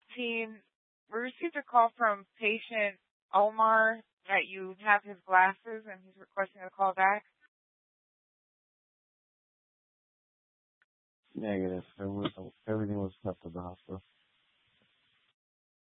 team, we received a call from patient Omar that you have his glasses and he's requesting a call back. Negative. Everything was kept at the hospital.